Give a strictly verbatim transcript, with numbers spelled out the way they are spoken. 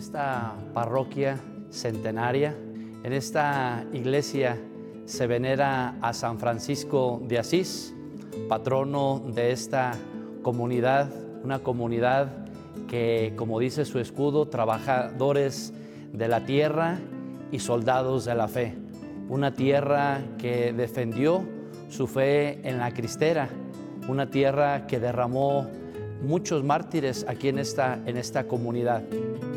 esta parroquia centenaria, en esta iglesia, se venera a San Francisco de Asís, patrono de esta comunidad, una comunidad que, como dice su escudo, trabajadores de la tierra y soldados de la fe. Una tierra que defendió su fe en la cristera, una tierra que derramó muchos mártires aquí en esta, en esta comunidad.